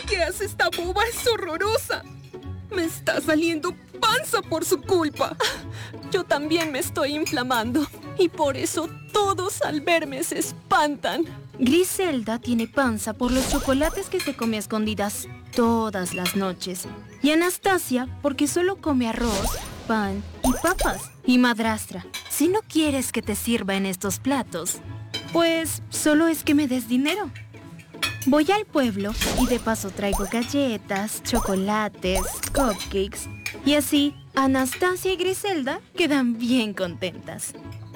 que hace esta boba es horrorosa. Me está saliendo panza por su culpa. Yo también me estoy inflamando y por eso todos al verme se espantan. Griselda tiene panza por los chocolates que se come a escondidas todas las noches. Y Anastasia porque solo come arroz, pan y papas. Y madrastra, si no quieres que te sirva en estos platos, pues solo es que me des dinero. Voy al pueblo y de paso traigo galletas, chocolates, cupcakes. Y así, Anastasia y Griselda quedan bien contentas.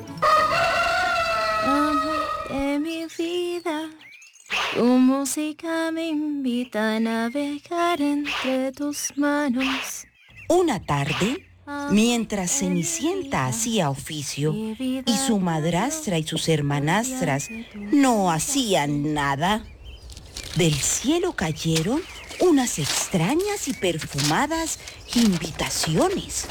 Amor de mi vida, tu música me invita a navegar entre tus manos. Una tarde, mientras Cenicienta hacía oficio y su madrastra y sus hermanastras no hacían nada, del cielo cayeron unas extrañas y perfumadas invitaciones.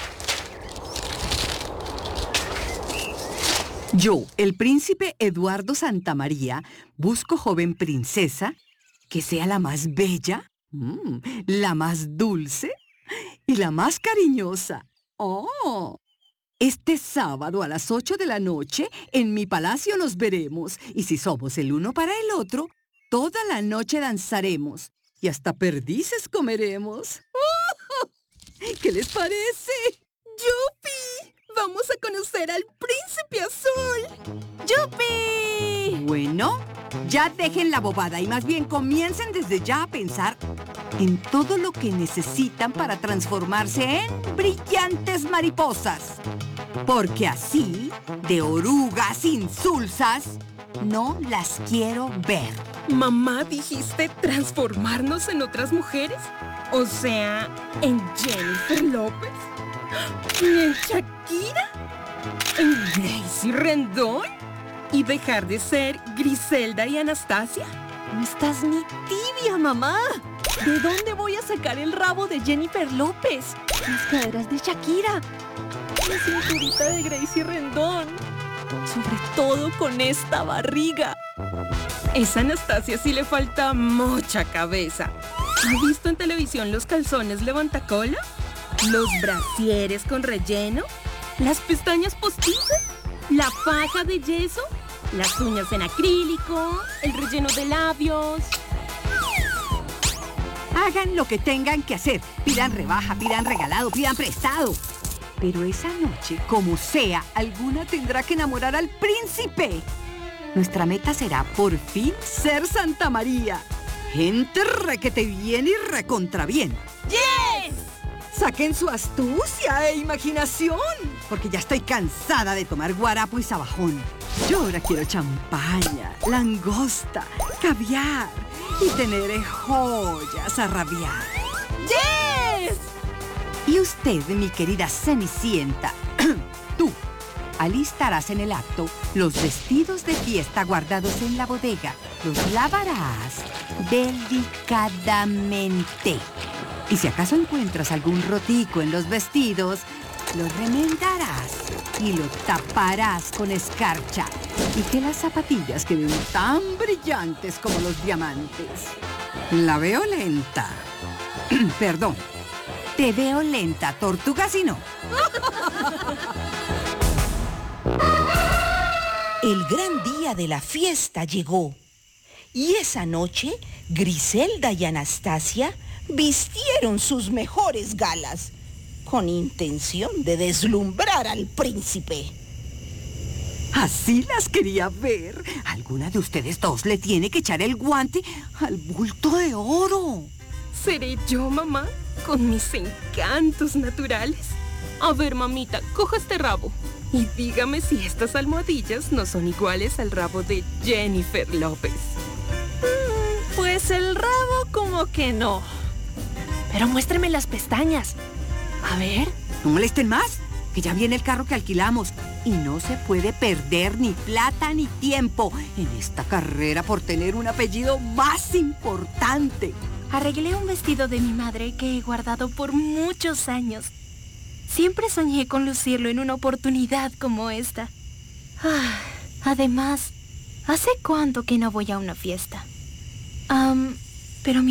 Yo, el príncipe Eduardo Santamaría, busco joven princesa que sea la más bella, la más dulce y la más cariñosa. ¡Oh! Este sábado a las 8 de la noche en mi palacio nos veremos y si somos el uno para el otro, toda la noche danzaremos y hasta perdices comeremos. ¿Qué les parece? ¡Yupi! ¡Vamos a conocer al príncipe azul! ¡Yupi! Bueno, ya dejen la bobada y más bien comiencen desde ya a pensar en todo lo que necesitan para transformarse en brillantes mariposas. Porque así, de orugas insulsas, no las quiero ver. Mamá, ¿dijiste transformarnos en otras mujeres? O sea, ¿en Jennifer López? ¿En Shakira? ¿En Gracie Rendón? ¿Y dejar de ser Griselda y Anastasia? No estás ni tibia, mamá. ¿De dónde voy a sacar el rabo de Jennifer López? Las caderas de Shakira. La cinturita de Gracie Rendón. Sobre todo con esta barriga. Esa Anastasia sí le falta mucha cabeza. ¿Ha visto en televisión los calzones levantacola? ¿Los brasieres con relleno? ¿Las pestañas postizas? ¿La faja de yeso? ¿Las uñas en acrílico? ¿El relleno de labios? Hagan lo que tengan que hacer. Pidan rebaja, pidan regalado, pidan prestado. Pero esa noche, como sea, alguna tendrá que enamorar al príncipe. Nuestra meta será, por fin, ser Santa María. Gente requete bien y recontra bien. ¡Yes! Saquen su astucia e imaginación, porque ya estoy cansada de tomar guarapo y sabajón. Yo ahora quiero champaña, langosta, caviar y tener joyas a rabiar. ¡Yes! Y usted, mi querida Cenicienta, tú, alistarás en el acto los vestidos de fiesta guardados en la bodega. Los lavarás delicadamente. Y si acaso encuentras algún rotico en los vestidos, lo remendarás y lo taparás con escarcha. Y que las zapatillas queden tan brillantes como los diamantes. La veo lenta. Perdón. Te veo lenta, tortuga, si no. El gran día de la fiesta llegó. Y esa noche, Griselda y Anastasia vistieron sus mejores galas, con intención de deslumbrar al príncipe. Así las quería ver. Alguna de ustedes dos le tiene que echar el guante al bulto de oro. ¿Seré yo, mamá? Con mis encantos naturales. A ver, mamita, coja este rabo y dígame si estas almohadillas no son iguales al rabo de Jennifer López. Pues el rabo como que no. Pero muéstreme las pestañas. A ver. No molesten más, que ya viene el carro que alquilamos. Y no se puede perder ni plata ni tiempo en esta carrera por tener un apellido más importante. Arreglé un vestido de mi madre que he guardado por muchos años. Siempre soñé con lucirlo en una oportunidad como esta. Además, ¿hace cuánto que no voy a una fiesta? Pero